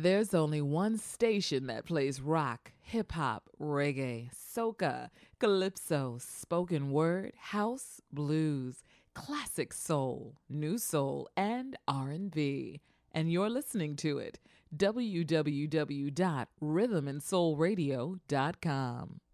There's only one station that plays rock, hip hop, reggae, soca, calypso, spoken word, house, blues, classic soul, new soul, and R&B. And you're listening to it. www.rhythmandsoulradio.com.